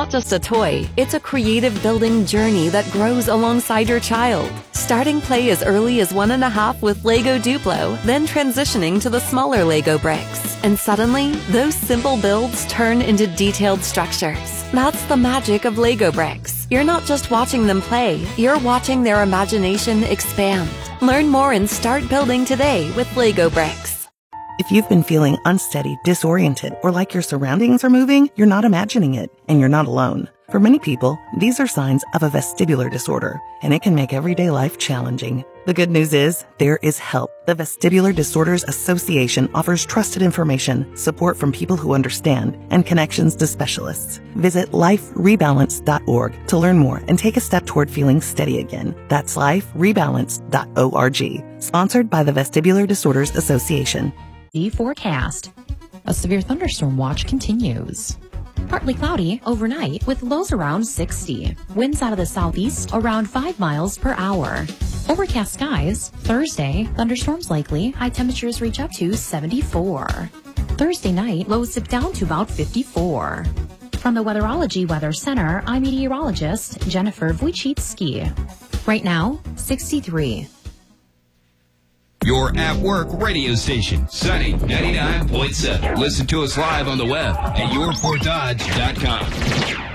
not just a toy, it's a creative building journey that grows alongside your child. Starting play as early as 1.5 with Lego Duplo, then transitioning to the smaller Lego bricks. And suddenly, those simple builds turn into detailed structures. That's the magic of Lego bricks. You're not just watching them play, you're watching their imagination expand. Learn more and start building today with Lego bricks. If you've been feeling unsteady, disoriented, or like your surroundings are moving, you're not imagining it, and you're not alone. For many people, these are signs of a vestibular disorder, and it can make everyday life challenging. The good news is, there is help. The Vestibular Disorders Association offers trusted information, support from people who understand, and connections to specialists. Visit liferebalance.org to learn more and take a step toward feeling steady again. That's liferebalance.org. Sponsored by the Vestibular Disorders Association. The forecast. A severe thunderstorm watch continues. Partly cloudy overnight with lows around 60. Winds out of the southeast around 5 miles per hour. Overcast skies. Thursday, thunderstorms likely. High temperatures reach up to 74. Thursday night, lows dip down to about 54. From the Weatherology Weather Center, I'm meteorologist Jennifer Wojcicki. Right now, 63. Your at-work radio station, Sunny 99.7. Listen to us live on the web at yourportdodge.com.